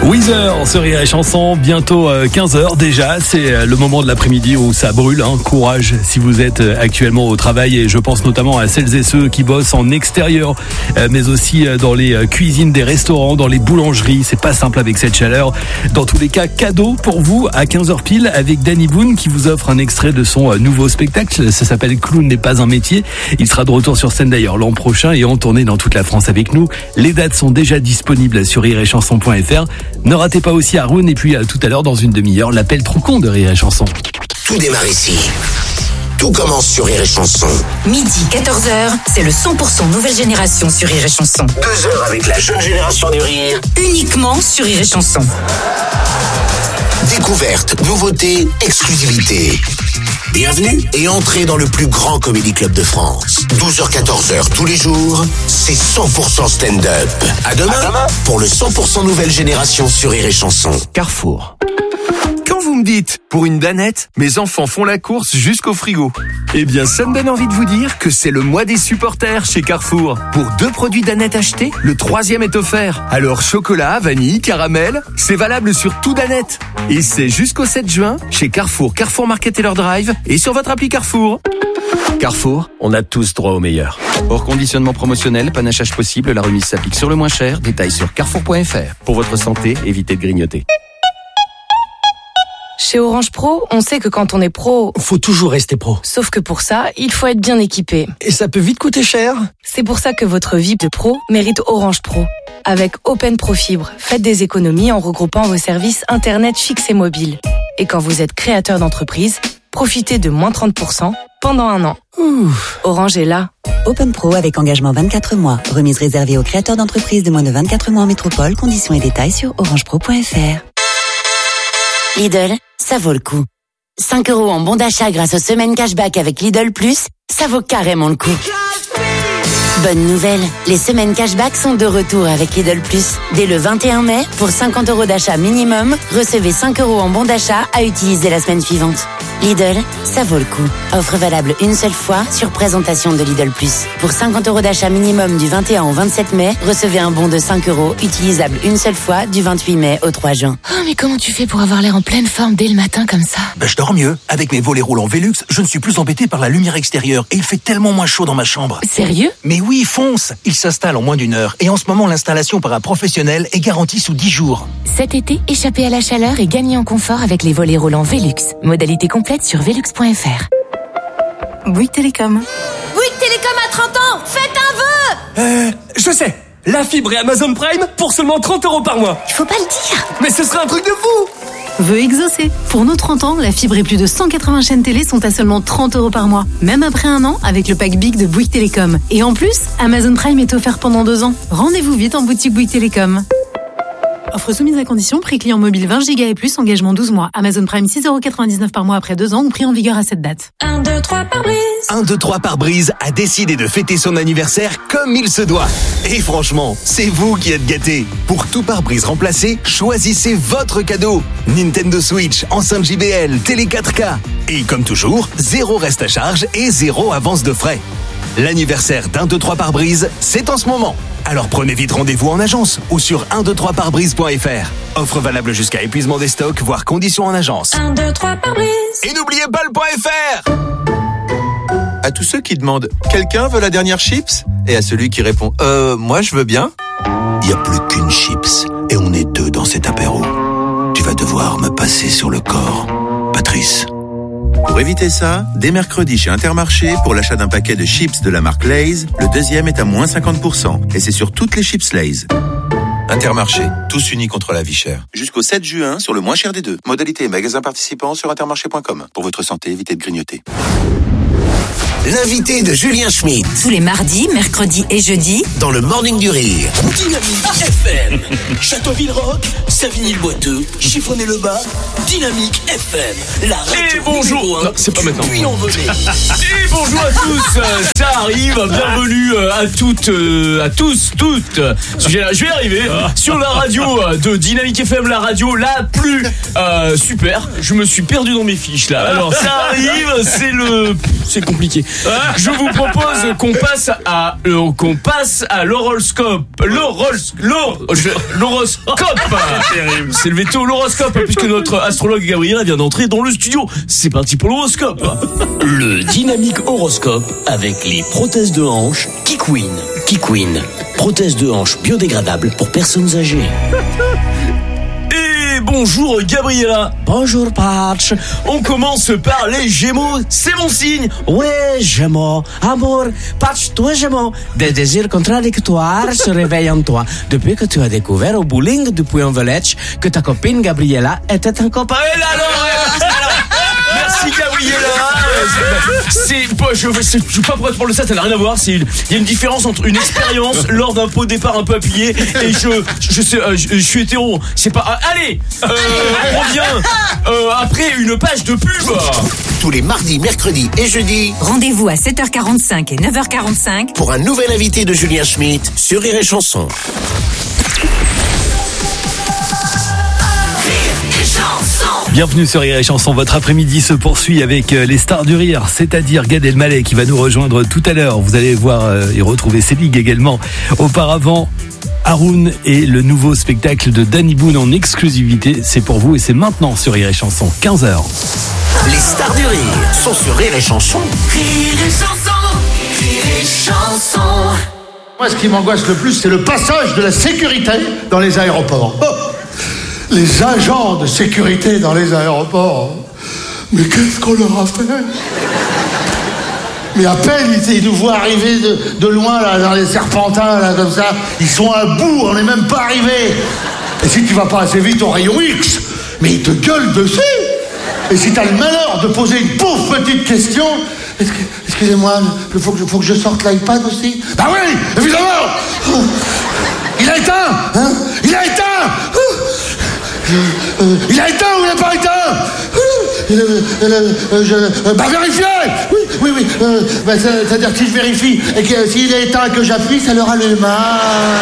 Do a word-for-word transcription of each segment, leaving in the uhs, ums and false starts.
Weezer sur Rire et Chanson, bientôt quinze heures déjà, c'est le moment de l'après-midi où ça brûle, hein. Courage si vous êtes actuellement au travail, et je pense notamment à celles et ceux qui bossent en extérieur, mais aussi dans les cuisines des restaurants, dans les boulangeries. C'est pas simple avec cette chaleur. Dans tous les cas, cadeau pour vous à quinze heures pile avec Danny Boone qui vous offre un extrait de son nouveau spectacle. Ça s'appelle Clown n'est pas un métier. Il sera de retour sur scène d'ailleurs l'an prochain et en tournée dans toute la France avec nous. Les dates sont déjà disponibles sur rire et chanson point f r. Ne ratez pas aussi Haroun, et puis à tout à l'heure dans une demi-heure, l'appel trop con de Rire et Chanson. Tout démarre ici. Tout commence sur Rire et Chanson. Midi, quatorze heures, c'est le cent pour cent nouvelle génération sur Rire et Chanson. Deux heures avec la jeune génération du rire. Uniquement sur Rire et Chanson. Découverte, nouveauté, exclusivité. Bienvenue et entrez dans le plus grand comédie club de France. douze heures quatorze heures tous les jours, c'est cent pour cent stand-up. À demain, à demain pour le cent pour cent nouvelle génération sur Rire et Chanson. Carrefour. Quand vous me dites, pour une danette, mes enfants font la course jusqu'au frigo. Eh bien, ça me donne envie de vous dire que c'est le mois des supporters chez Carrefour. Pour deux produits danette achetés, le troisième est offert. Alors, chocolat, vanille, caramel, c'est valable sur tout danette. Et c'est jusqu'au sept juin chez Carrefour, Carrefour Market et leur Drive et sur votre appli Carrefour. Carrefour, on a tous droit au meilleur. Hors conditionnement promotionnel, panachage possible, la remise s'applique sur le moins cher. Détails sur carrefour point f r. Pour votre santé, évitez de grignoter. Chez Orange Pro, on sait que quand on est pro, faut toujours rester pro. Sauf que pour ça, il faut être bien équipé. Et ça peut vite coûter cher. C'est pour ça que votre vie de pro mérite Orange Pro. Avec Open Pro Fibre, faites des économies en regroupant vos services Internet fixes et mobiles. Et quand vous êtes créateur d'entreprise, profitez de moins trente pour cent pendant un an. Ouh. Orange est là. Open Pro avec engagement vingt-quatre mois. Remise réservée aux créateurs d'entreprises de moins de vingt-quatre mois en métropole. Conditions et détails sur orange pro point f r. Lidl, ça vaut le coup. cinq euros en bon d'achat grâce aux semaines cashback avec Lidl Plus, ça vaut carrément le coup. Bonne nouvelle, les semaines cashback sont de retour avec Lidl Plus. Dès le vingt et un mai, pour cinquante euros d'achat minimum, recevez cinq euros en bon d'achat à utiliser la semaine suivante. Lidl, ça vaut le coup. Offre valable une seule fois sur présentation de Lidl Plus. Pour cinquante euros d'achat minimum du vingt et un au vingt-sept mai, recevez un bon de cinq euros utilisable une seule fois du vingt-huit mai au trois juin. Oh, mais comment tu fais pour avoir l'air en pleine forme dès le matin comme ça? Ben, je dors mieux. Avec mes volets roulants Velux, je ne suis plus embêté par la lumière extérieure et il fait tellement moins chaud dans ma chambre. Sérieux? Mais oui, fonce. Il s'installe en moins d'une heure et en ce moment, l'installation par un professionnel est garantie sous dix jours. Cet été, échappez à la chaleur et gagnez en confort avec les volets roulants Velux. Modalité complète sur velux point f r. Bouygues Télécom. Bouygues Télécom à trente ans, faites un vœu. Euh, je sais. La fibre et Amazon Prime pour seulement trente euros par mois. Il faut pas le dire. Mais ce serait un truc de fou. Vœu exaucé. Pour nos trente ans, la fibre et plus de cent quatre-vingts chaînes télé sont à seulement trente euros par mois. Même après un an, avec le pack Big de Bouygues Télécom. Et en plus, Amazon Prime est offert pendant deux ans. Rendez-vous vite en boutique Bouygues Télécom. Offre soumise à condition, prix client mobile vingt gigas et plus, engagement douze mois. Amazon Prime six euros quatre-vingt-dix-neuf par mois après deux ans ou prix en vigueur à cette date. un, deux, trois par brise. un, deux, trois par brise a décidé de fêter son anniversaire comme il se doit. Et franchement, c'est vous qui êtes gâtés. Pour tout pare-brise remplacé, choisissez votre cadeau. Nintendo Switch, enceinte J B L, télé quatre K. Et comme toujours, zéro reste à charge et zéro avance de frais. L'anniversaire d'un, deux, trois par brise, c'est en ce moment. Alors prenez vite rendez-vous en agence ou sur un, deux, trois par brise point f r. Offre valable jusqu'à épuisement des stocks, voire conditions en agence. un, deux, trois par brise. Et n'oubliez pas le .fr. À tous ceux qui demandent « Quelqu'un veut la dernière chips ?» et à celui qui répond « Euh, moi je veux bien ?» Il n'y a plus qu'une chips et on est deux dans cet apéro. Tu vas devoir me passer sur le corps, Patrice. Pour éviter ça, dès mercredi chez Intermarché, pour l'achat d'un paquet de chips de la marque Lay's, le deuxième est à moins cinquante pour cent. Et c'est sur toutes les chips Lay's. Intermarché, tous unis contre la vie chère. Jusqu'au sept juin, sur le moins cher des deux. Modalité et magasin participants sur intermarché point com. Pour votre santé, évitez de grignoter. L'invité de Julien Schmitt. Tous les mardis, mercredis et jeudis, dans le Morning du Rire. Dynamique F M. Châteauville-Rock, Savigny-le-Boiteux, Chiffonnet-le-Bas, Dynamique F M. La radio. Et bonjour. Non, c'est pas maintenant. Puis on venait. Et bonjour à tous. Ça arrive. Bienvenue à toutes, à tous, toutes. Je vais y arriver sur la radio de Dynamique F M, la radio la plus euh, super. Je me suis perdu dans mes fiches là. Alors ça arrive, c'est le, c'est compliqué. Je vous propose qu'on passe à euh, qu'on passe à l'horoscope. L'horos, l'hor- l'horoscope. terrible. C'est le veto l'horoscope, puisque notre astrologue Gabriela vient d'entrer dans le studio. C'est parti pour l'horoscope. Le dynamique horoscope avec les prothèses de hanche Kikwin. Kikwin, prothèse de hanche biodégradable pour personnes âgées. Et bonjour Gabriela. Bonjour Patch. On commence par les Gémeaux, c'est mon signe. Ouais, Gémeaux. Amour, Patch, toi Gémeaux. Des désirs contradictoires se réveillent en toi depuis que tu as découvert au bowling du Puy-en-Velay que ta copine Gabriela était un copain. Et là, alors, alors, merci Gabriela. C'est pas, je, je suis pas prêt pour le ça, ça n'a rien à voir. C'est une, il y a une différence entre une expérience lors d'un pot de départ un peu appuyé et je, je sais, euh, je, je suis hétéro. C'est pas. Euh, allez, euh, on revient euh, après une page de pub. Tous les mardis, mercredis et jeudis. Rendez-vous à sept heures quarante-cinq et neuf heures quarante-cinq pour un nouvel invité de Julien Schmitt sur Rire et Chanson. Bienvenue sur Rire et Chanson. Votre après-midi se poursuit avec les stars du rire, c'est-à-dire Gad Elmaleh qui va nous rejoindre tout à l'heure. Vous allez voir euh, et retrouver Selig également. Auparavant, Haroun et le nouveau spectacle de Danny Boone en exclusivité. C'est pour vous et c'est maintenant sur Rire et Chanson, quinze heures. Les stars du rire sont sur Rire et Chanson. Rire et Chanson, Rire et Chanson. Moi, ce qui m'angoisse le plus, c'est le passage de la sécurité dans les aéroports. Oh, les agents de sécurité dans les aéroports. Mais qu'est-ce qu'on leur a fait? Mais à peine ils, ils nous voient arriver de, de loin, là, dans les serpentins, là, comme ça. Ils sont à bout, on n'est même pas arrivés. Et si tu vas pas assez vite au rayon X, mais ils te gueulent dessus. Et si t'as le malheur de poser une pauvre petite question... Est-ce que, excusez-moi, il faut, faut que je sorte l'iPad aussi? Ah oui, évidemment. Il a éteint, hein? Il a éteint. Euh, il a éteint ou il n'a pas éteint? Il, euh, euh, je, euh, bah vérifiez. Oui, oui, oui. Euh, bah, c'est-à-dire que si je vérifie et que euh, s'il est éteint et que j'appuie, ça le rallume. Ah.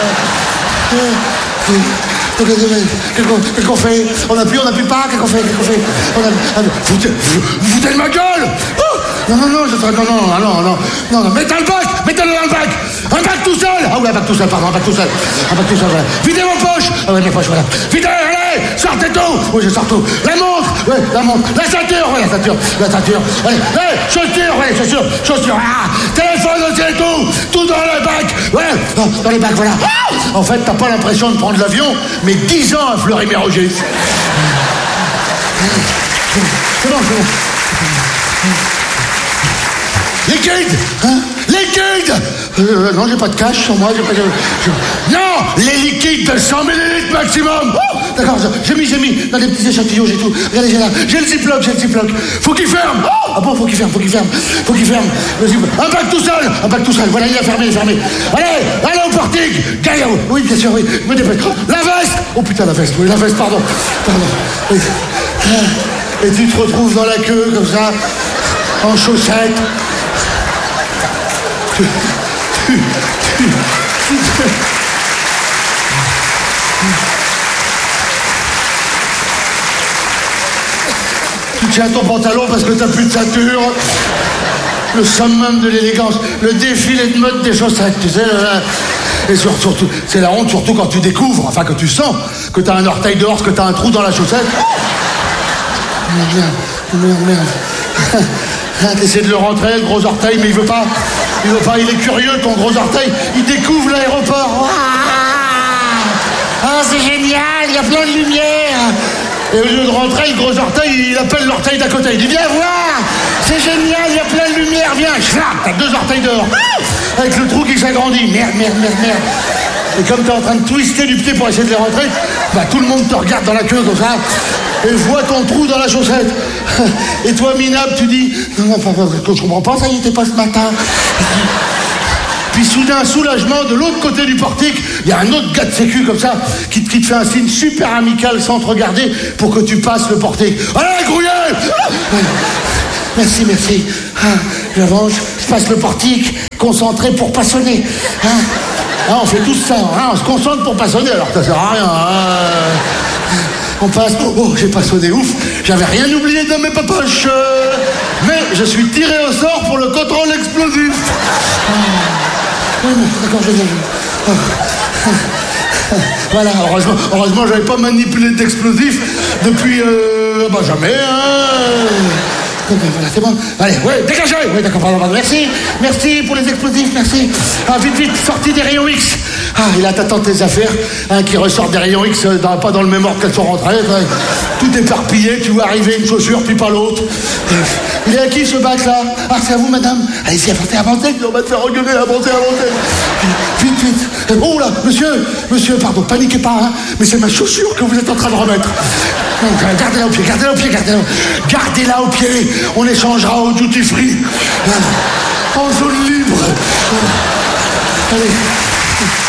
Euh, Qu'est-ce qu'on fait? On appuie, on appuie pas? Qu'est-ce qu'on fait? Qu'est-ce qu'on fait? On a, vous, vous, vous foutez de ma gueule? Oh, non, non, non, je non, non, non, non, non, non, non, mettez le bac, mettez-le dans le bac, un bac tout seul. Ah oui, un bac tout seul, pardon, un bac tout seul, un bac tout seul, voilà. Videz vos poches. Ah ouais, mes poches, voilà. Videz, allez, sortez tout. Oui, je sors tout. La montre, ouais, la montre, la ceinture, ouais, la ceinture, la ceinture. Allez, allez, chaussures, ouais, chaussures, chaussures. Ah, téléphone aussi et tout, tout dans le bac, ouais, dans, dans le bac, voilà. En fait, t'as pas l'impression de prendre l'avion, mais dix ans à Fleury-Mérogis. C'est bon, c'est bon. Liquide, hein? Liquide. euh, Non, j'ai pas de cash sur moi, j'ai pas de... Je... Non, les liquides de cent millilitres maximum. Oh, d'accord, j'ai mis, j'ai mis dans des petits échantillons, j'ai tout. Regardez, j'ai là, j'ai le ziploc, j'ai le ziploc. Faut qu'il ferme. Oh, ah bon, faut qu'il ferme, faut qu'il ferme, faut qu'il ferme. Le ziploc. Un bac tout seul, un bac tout seul. Voilà, il a fermé, il a fermé. Allez, allez au portique. Gaillot. Oui, bien sûr, oui. Me dépêche. La veste. Oh putain, la veste, oui, la veste, pardon. Pardon. Oui. Et tu te retrouves dans la queue, comme ça, en chaussettes. Tu, tu, tu, tu, tu tiens ton pantalon parce que t'as plus de ceinture. Le summum de l'élégance, le défilé de mode des chaussettes, tu sais. Le... Et surtout, c'est la honte, surtout quand tu découvres, enfin que tu sens que t'as un orteil dehors, que t'as un trou dans la chaussette. Merde, merde, merde. T'essaies de le rentrer, le gros orteil, mais il veut pas. Il veut pas, il est curieux, ton gros orteil. Il découvre l'aéroport. Ah, oh, c'est génial, il y a plein de lumière. Et au lieu de rentrer, le gros orteil, il appelle l'orteil d'à côté. Il dit, viens voir, c'est génial, il y a plein de lumière, viens. Schlapp, t'as deux orteils dehors. Avec le trou qui s'agrandit. Merde, merde, merde, merde. Et comme t'es en train de twister du pied pour essayer de les rentrer, bah tout le monde te regarde dans la queue comme ça. Et voit ton trou dans la chaussette. Et toi, minable, tu dis, non, non, je comprends pas, ça y était pas ce matin. Puis soudain, soulagement, de l'autre côté du portique, il y a un autre gars de sécu comme ça, qui, qui te fait un signe super amical sans te regarder pour que tu passes le portique. Allez, grouillez! Merci, merci. Ah, j'avance, je passe le portique, concentré pour pas sonner. Ah, ah, on fait tout ça, hein, on se concentre pour pas sonner, alors ça sert à rien. Hein. On passe, oh, oh j'ai pas sonné, ouf, j'avais rien oublié dans mes poches. Mais je suis tiré au sort pour le contrôle explosif. Ah. Oui, mais d'accord, je viens. Oh. Voilà, heureusement, heureusement, j'avais pas manipulé d'explosifs depuis, euh, bah jamais, hein. Voilà, c'est bon. Allez, ouais, dégagez. Oui, d'accord, pardon, pardon. Merci, merci pour les explosifs, merci. Ah, vite, vite, sortez des rayons X. Ah, il a t'attend tes affaires, hein, qui ressortent des rayons X, euh, dans, pas dans le même ordre qu'elles sont rentrées. Ouais. Tout éparpillé, tu vois arriver une chaussure, puis pas l'autre. Il est à qui ce bac là? Ah, c'est à vous, madame. Allez-y, avancez, avancez, on va te faire regueuler, avancez, avancez. Vite, vite. Oh là, monsieur, monsieur, pardon, paniquez pas, hein, mais c'est ma chaussure que vous êtes en train de remettre. Gardez-la au pied, gardez-la au pied, gardez-la. Gardez-la au pied. On échangera au duty free. En zone libre. Allez.